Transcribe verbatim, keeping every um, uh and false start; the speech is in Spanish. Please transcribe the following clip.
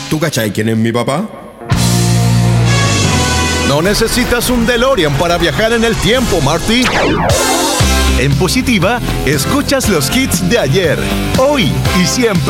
¿Tú cachai quién es mi papá? No necesitas un DeLorean para viajar en el tiempo, Marty. En Positiva, escuchas los hits de ayer, hoy y siempre.